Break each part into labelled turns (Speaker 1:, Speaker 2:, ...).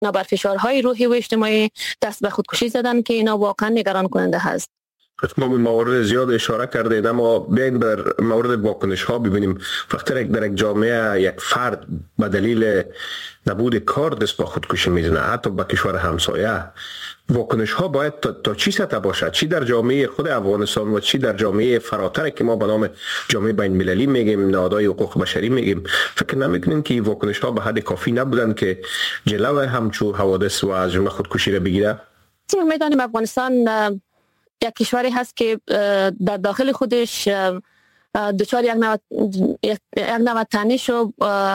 Speaker 1: نه بر فشارهای روحی و اجتماعی دست به خودکشی زدن که اینا واقعا نگران کننده هست.
Speaker 2: ما به موارد زیاد اشاره کردیم، اما بیاین بر مورد واکنش ها ببینیم. وقتی در یک جامعه یک فرد به دلیل نبود کار دست با خودکشی میزنه، حتی با کشور همسایه، واکنش ها باید تا چی سطح باشد؟ چی در جامعه خود افغانستان و چی در جامعه فراتر که ما به نام جامعه بین المللی میگیم، نهادهای حقوق بشری میگیم، فکر نمیکنین که واکنش ها به حد کافی نبودن که جلوی همچو حوادث و از جمله خودکشی را بگیره؟
Speaker 1: میدانیم افغانستان یک کشوری هست که در داخل خودش دچار یک نوع تنش و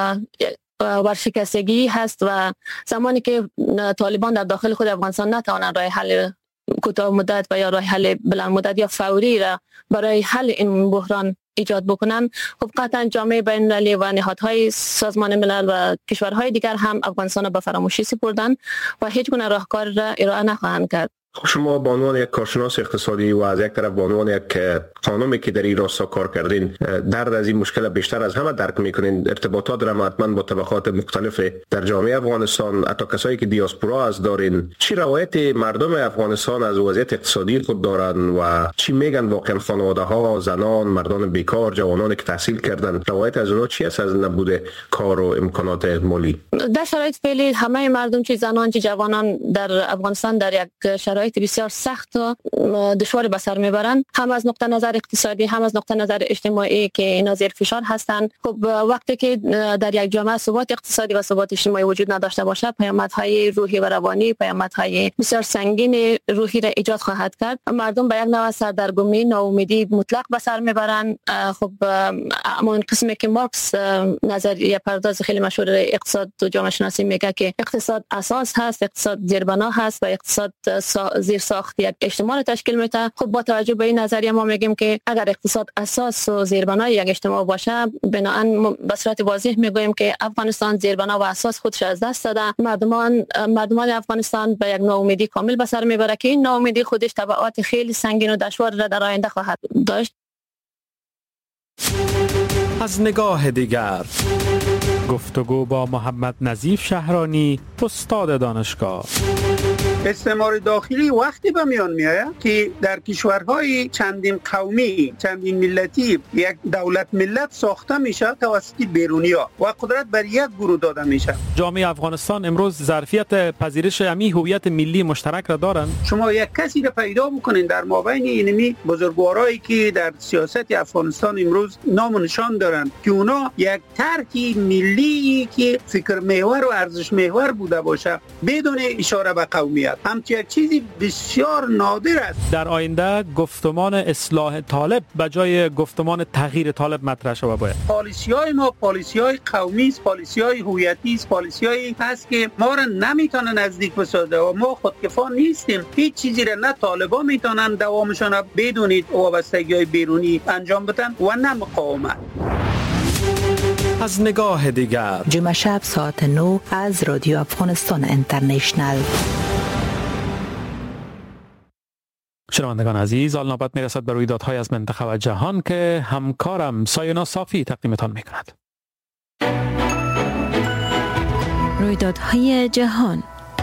Speaker 1: ورشکستگی هست و زمانی که طالبان در داخل خود افغانستان نتوانند راه حل کوتاه مدت و یا راه حل بلند مدت یا فوری را برای حل این بحران ایجاد بکنن، خب قطعا جامعه بین المللی و نهادهای سازمان ملل و کشورهای دیگر هم افغانستان را به فراموشی سپردن و هیچ گونه راهکار را ارائه نخواهند کرد.
Speaker 2: شما به عنوان یک کارشناس اقتصادی و از یک طرف به عنوان یک خانمی که در این راستا کار کردین، درد از این مشکل بیشتر از همه درک میکنین. ارتباطات را حتما با طبقات مختلف در جامعه افغانستان، حتی کسایی که دیاسپورا از دارین، چی روایت مردم افغانستان از وضعیت اقتصادی خود دارن و چی میگن واقعا خانواده ها، زنان، مردان بیکار، جوانانی که تحصیل کردن، روایت از اونها چی است از نبوده کار و امکانات مالی؟
Speaker 1: در شرایط فعلی همه مردم، چه زنان چه جوانان در افغانستان در یک شرایط بسیار سخت و دشوار به سر میبرند، هم از نقطه نظر اقتصادی هم از نقطه نظر اجتماعی که اینا زیر فشار هستند. خب وقتی که در یک جامعه ثبات اقتصادی و ثبات اجتماعی وجود نداشته باشد، پیامدهای روحی و روانی، پیامدهای بسیار سنگین روحی را ایجاد خواهد کرد. مردم به یک نوع سردرگمی، ناامیدی مطلق به سر میبرند. خب همون قسمی که مارکس نظریه پرداز خیلی مشهور اقتصاد و جامعه شناسی میگه که اقتصاد اساس هست، اقتصاد زیربنا هست و اقتصاد زیر ساخت یک اجتماع تشکیل میده. خب با توجه به این نظریه ما میگیم که اگر اقتصاد اساس و زیربنای یک اجتماع باشه، بنابراین به صورت واضح میگوییم که افغانستان زیربنا و اساس خودش از دست داده. مردمان افغانستان به یک ناامیدی کامل به سر میبره که این ناامیدی خودش تبعات خیلی سنگین و دشوار را در آینده خواهد داشت.
Speaker 3: از نگاه دیگر گفتگو با محمد نظیف شهرانی، استاد دانشگاه.
Speaker 4: استعمار داخلی وقتی به میان میآید که در کشورهای چندین قومی، چندین ملتی یک دولت ملت ساخته میشه توسط بیرونی‌ها و قدرت بر یک گروه داده میشه.
Speaker 3: جامعه افغانستان امروز ظرفیت پذیرش امی هویت ملی مشترک را دارند.
Speaker 4: شما یک کسی را پیدا بکنین در مابین اینمی بزرگوارایی که در سیاست افغانستان امروز نام و نشان دارند که اونا یک ترکی ملی که فکر محور و ارزش محور بوده باشه بدون اشاره به قومیت، همچنین یک چیزی بسیار نادر است.
Speaker 3: در آینده گفتمان اصلاح طالب به جای گفتمان تغییر طالب مطرح شود. باید
Speaker 4: پالیسی‌های ما پالیسی‌های قومی است، پالیسی‌های هویتی است، پالیسی‌هایی هست که ما را نمیتونه نزدیک بسازه و ما خودکفا نیستیم. هیچ چیزی را نه طالبان میتونن دوامشون را بدون وابستگی‌های بیرونی انجام بدن و نه مقاومت.
Speaker 3: از نگاه دیگر
Speaker 5: جمعه شب ساعت 9 از رادیو افغانستان اینترنشنل.
Speaker 3: شنوندگان عزیز، آن نوبت میرسد به رویدادهای از منطقه و جهان که همکارم ساینا صافی تقدیمتان میکند.
Speaker 6: رویدادهای جهان.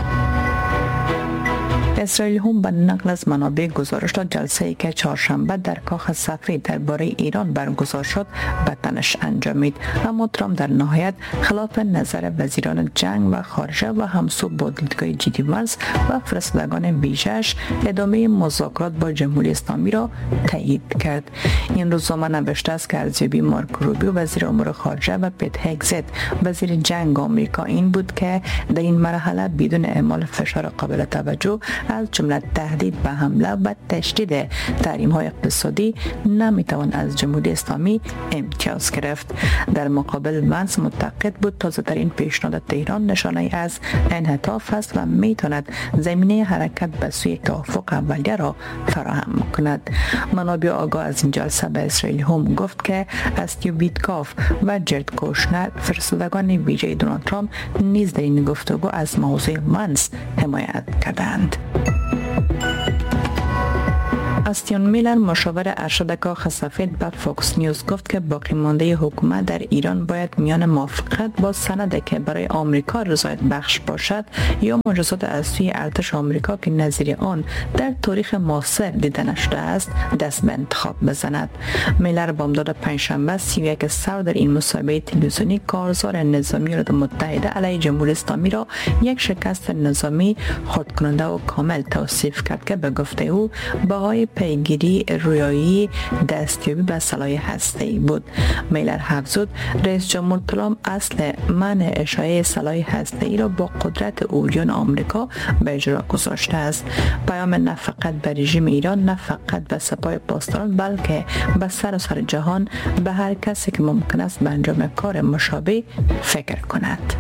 Speaker 5: اسرائیل هم به نقل از منابع گزارش داد جلسه‌ای که چهارشنبه در کاخ سفید درباره ایران برگزار شد به تنش انجامید، اما ترامپ در نهایت خلاف نظر وزیران جنگ و خارجه و همسو با دیدگاه جی دی وانس و فرستادگان ویژه‌اش ادامه مذاکرات با جمهوری اسلامی را تایید کرد. این روزنامه نوشته است که ارزیابی مارک روبیو وزیر امور خارجه و پیت هگزت وزیر جنگ آمریکا این بود که در این مرحله بدون اعمال فشار قابل توجه از جمله تهدید به حمله و تشدید تحریم‌های اقتصادی نمیتوان از جمهوری اسلامی امتیاز گرفت. در مقابل وانس معتقد بود تازه در این پیشنهاد تهران نشانه از انعطاف است و میتواند زمینه حرکت به سوی توافق اولیه را فراهم کند. منابع آگاه از این جلسه به اسرائیل هم گفت که استیو ویتکاف و جرد کوشنر فرستادگان ویژه دونالد ترامپ نیز در این گفتگو از موضوع وانس حمایت کردند. استیون میلر مشاور ارشد کاخ سفید به فوکس نیوز گفت که باقی مانده حکومت در ایران باید میان موافقت با سندی که برای آمریکا رضایت بخش باشد یا معجزات از سوی ارتش آمریکا که نظیر آن در تاریخ معاصر دیده نشده است دست به انتخاب بزند. میلر بامداد پنجشنبه 31 سال در این مصاحبه تلویزیونی کارزار نظامی ایالات متحده علیه جمهوری اسلامی را یک شکست نظامی خردکننده و کامل توصیف کرد که به گفته او بهای پیگیری رویایی دستیابی به سلاح هسته‌ای بود. میلر افزود رئیس جمهور ترامپ اصل منع اشاعه سلاح هسته‌ای را با قدرت اوریان آمریکا به اجرا گذاشته است. پیام نه فقط به رژیم ایران، نه فقط به سپاه پاسداران، بلکه به سراسر جهان، به هر کسی که ممکن است به انجام کار مشابه فکر کند.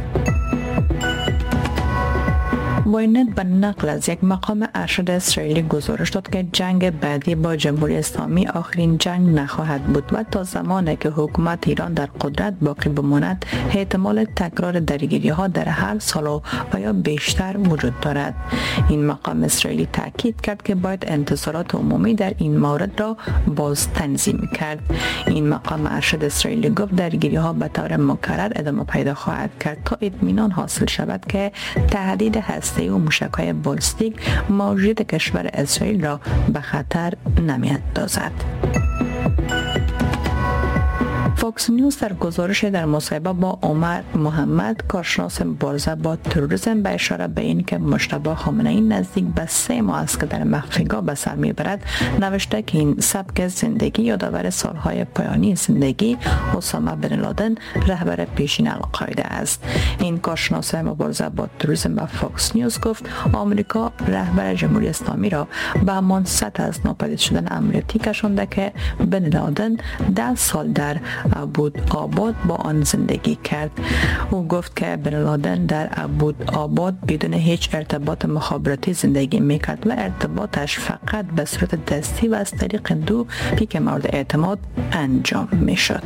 Speaker 5: واینت به نقل از یک مقام ارشد اسرائیلی گزارش داد که جنگ بعدی با جمهوری اسلامی آخرین جنگ نخواهد بود و تا زمانی که حکومت ایران در قدرت باقی بماند احتمال تکرار درگیری ها در هر سال و یا بیشتر وجود دارد. این مقام اسرائیلی تاکید کرد که باید انتظارات عمومی در این مورد را باز تنظیم کرد. این مقام ارشد اسرائیلی گفت درگیری ها به طور مکرر ادامه پیدا خواهد کرد تا اطمینان حاصل شود که تهدید هسته‌ای و موشک‌های بالستیک موجودیت کشور اسرائیل را به خطر نمی‌اندازد. فوکس نیوز در گزارش در مصاحبه با عمر محمد کارشناس مبارزه با تروریسم به اشاره به این که مجتبی خامنه‌ای نزدیک به 3 ماه است که در مخفیگاه به سر میبرد نوشته که این سبک زندگی یادآور سالهای پایانی زندگی اسامه بن لادن رهبر پیشین القاعده است. این کارشناس مبارزه با تروریسم به فوکس نیوز گفت آمریکا رهبر جمهوری اسلامی را به همان سطح از ناپدید شدن عملیاتی کشانده که بن لادن 10 سال در ابوالآباد با آن زندگی کرد. او گفت که بن لادن در ابوالآباد بدون هیچ ارتباط مخابراتی زندگی میکرد و ارتباطش فقط به صورت دستی و از طریق دو پیک مورد اعتماد انجام میشد.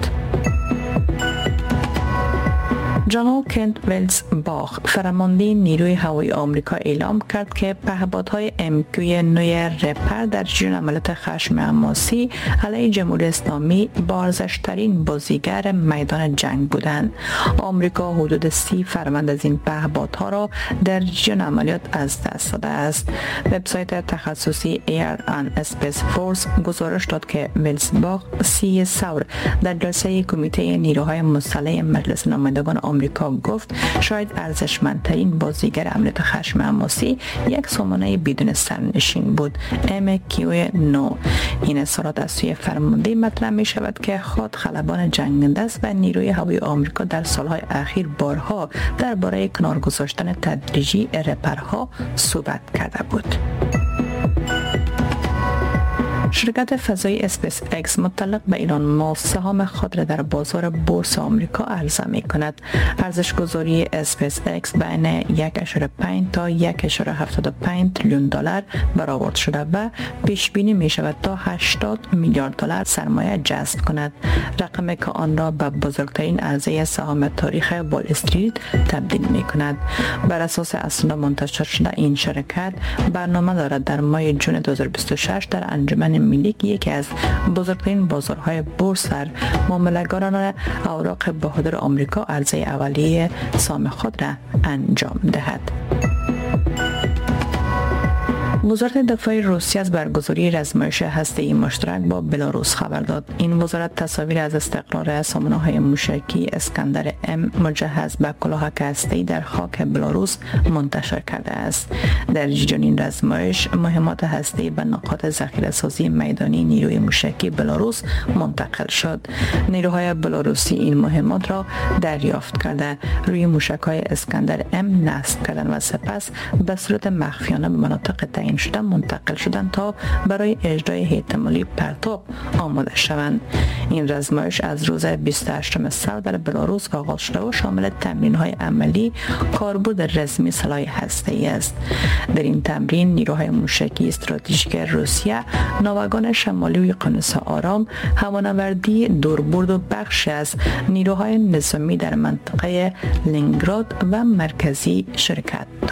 Speaker 5: جنرال کنت ویلز باخ فرمانده نیروی هوایی آمریکا اعلام کرد که پهپادهای MQ 9 رپر در جریان عملیات خشم حماسی علیه جمهوری اسلامی بارزشترین بازیگر میدان جنگ بودند. آمریکا حدود 30 فرمانده از این پهپادها را در جریان عملیات از دست داده است. وبسایت تخصصی Air and Space Force گزارش داد که ویلز باخ 30 ثور در جلسه کمیته نیروهای مسلح مجلس نمایندگان آمریکا گفت شاید ارزشمندترین بازیگر عملیات خشم حماسی یک سامانه بدون سرنشین بود، MQ 9. این اظهارات از سوی فرمانده مطرح می شود که خود خلبان جنگنده است و نیروی هوایی آمریکا در سالهای اخیر بارها درباره کنار گذاشتن تدریجی رپرها صحبت کرده بود. شرکت فضایی اسپیس اکس متعلق به ایلان ماسک سهام خود را در بازار بورس آمریکا عرضه می کند. ارزش گذاری اسپیس اکس بین 1.5 تا 1.75 تریلیون دلار برآورد شده و پیش بینی می شود تا 80 میلیارد دلار سرمایه جذب کند، رقمی که آن را به بزرگترین عرضه سهام تاریخ وال استریت تبدیل می کند. بر اساس اسناد منتشر شده این شرکت برنامه دارد در ماه جون 2026 در انجمن ملی که یکی از بزرگترین بازارهای بورس در معامله‌گران اوراق بهادار آمریکا عرضه اولیه سهام خود را انجام دهد. وزارت دفاع روسیه از برگزاری رزمایش هسته‌ای مشترک با بلاروس خبر داد. این وزارت تصاویر از استقرار سامانه‌های موشکی اسکندر ام مجهز به کلاهک هسته‌ای در خاک بلاروس منتشر کرده است. در جریان این رزمایش مهمات هسته‌ای به نقاط ذخیره‌سازی میدانی نیروی موشکی بلاروس منتقل شد. نیروهای بلاروسی این مهمات را دریافت کرده، روی موشک‌های اسکندر ام نصب کردند و سپس به صورت مخفیانه به مناطق تعیین شده منتقل شدند تا برای اجرای احتمالی پرتاب آماده شوند. این رزمایش از روز 28 سال در بلاروس آغاز شده و شامل تمرین‌های عملی کاربرد رزمی سلاح هسته‌ای است. در این تمرین نیروهای موشکی استراتژیک روسیه ناوگان شمالی اقیانوس آرام، هوانوردی دوربرد و بخشی از نیروهای نظامی در منطقه لنینگراد و مرکزی شرکت دارند.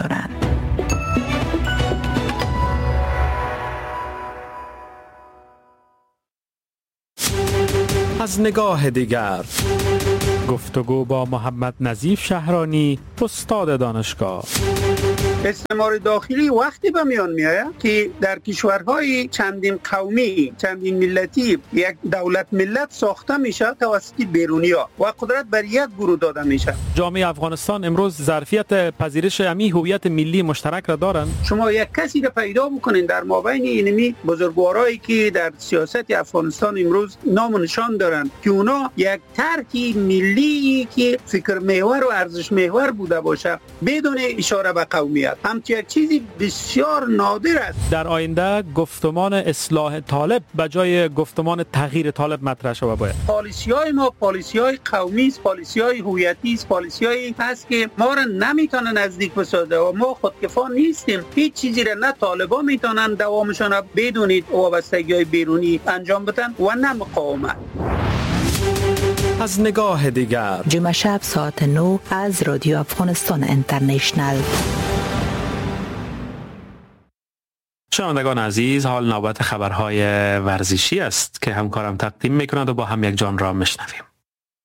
Speaker 3: از نگاه دیگر گفتگو با محمد نظیف شهرانی، استاد دانشگاه.
Speaker 4: استعمار داخلی وقتی به میان میآید که در کشورهای چندین قومی، چندین ملتی یک دولت ملت ساخته میشه توسط بیرونی‌ها و قدرت بر یک گروه داده میشه.
Speaker 3: جامعه افغانستان امروز ظرفیت پذیرش امی هویت ملی مشترک را دارند.
Speaker 4: شما یک کسی را پیدا بکنین در مابین اینمی بزرگوارایی که در سیاست افغانستان امروز نام و نشان دارند که اونا یک ترکی ملی که فکر محور و ارزش محور بوده باشه بدون اشاره به قومیت، همچنین یک چیزی بسیار نادر است.
Speaker 3: در آینده گفتمان اصلاح طالب به جای گفتمان تغییر طالب مطرح شود. باید
Speaker 4: پالیسی‌های ما پالیسی‌های قومی است، پالیسی‌های هویتی است، پالیسی‌هایی هست که ما را نمیتونه نزدیک بسازه و ما خودکفا نیستیم. هیچ چیزی را نه طالبان میتونن دوامشون را بدون وابستگی‌های بیرونی انجام بدن و نه مقاومت.
Speaker 3: از نگاه دیگر
Speaker 5: جمعه شب ساعت 9 از رادیو افغانستان اینترنشنل.
Speaker 3: شنوندگان عزیز، حال نوبت خبرهای ورزشی است که همکارم تقدیم میکنند و با هم یک جان را میشنویم.